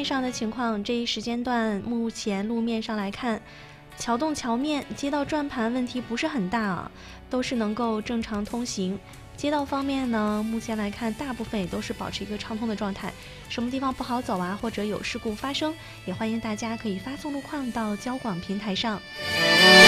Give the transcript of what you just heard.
面上的情况，这一时间段目前路面上来看，桥洞桥面街道转盘问题不是很大啊，都是能够正常通行。街道方面呢，目前来看大部分也都是保持一个畅通的状态，什么地方不好走啊，或者有事故发生，也欢迎大家可以发送路况到交广平台上。